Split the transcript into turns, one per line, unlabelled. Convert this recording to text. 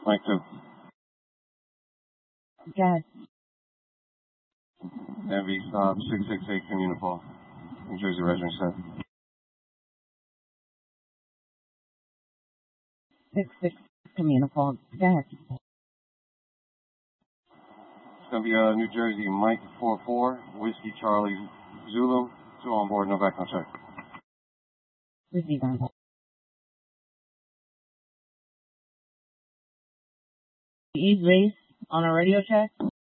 Mike 2.
Got
Heavy stop 668 Communipol. New Jersey Regiment set.
66 Communipol. Got
It's going to be New Jersey Mike 44, Whiskey Charlie Zulu, 2 on board, no background check.
Receive on. Ease race on a radio check.